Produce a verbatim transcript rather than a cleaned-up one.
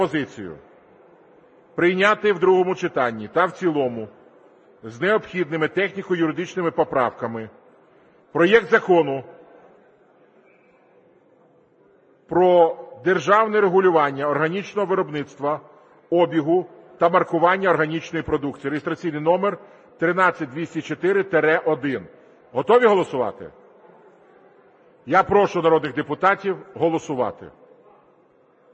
Пропозицію прийняти в другому читанні та в цілому з необхідними техніко-юридичними поправками проект Закону про державне регулювання органічного виробництва, обігу та маркування органічної продукції (реєстраційний номер тринадцять двісті чотири один). Готові голосувати? Я прошу народних депутатів голосувати.